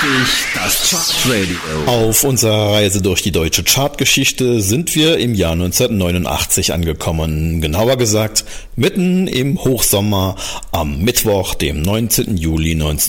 Das Chartradio. Auf unserer Reise durch die deutsche Chartgeschichte sind wir im Jahr 1989 angekommen. Genauer gesagt, mitten im Hochsommer am Mittwoch, dem 19. Juli 1989.